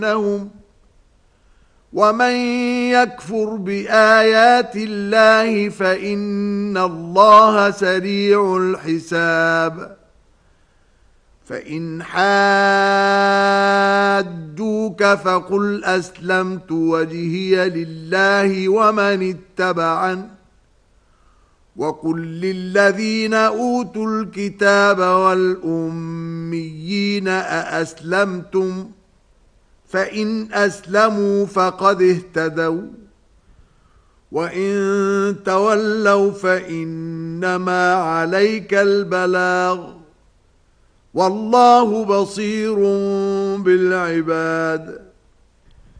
ومن يكفر بآيات الله فإن الله سريع الحساب فإن حاجوك فقل أسلمت وجهي لله ومن اتبعني وقل للذين أوتوا الكتاب والأميين أأسلمتم فإن أسلموا فقد اهتدوا وإن تولوا فإنما عليك البلاغ والله بصير بالعباد